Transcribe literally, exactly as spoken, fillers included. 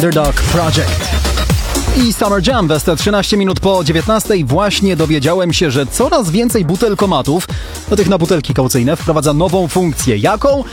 Underdog Project i Summer Jam w S T trzynaście minut po dziewiętnastej. Właśnie dowiedziałem się, że coraz więcej butelkomatów, do tych na butelki kaucyjne, wprowadza nową funkcję. Jaką?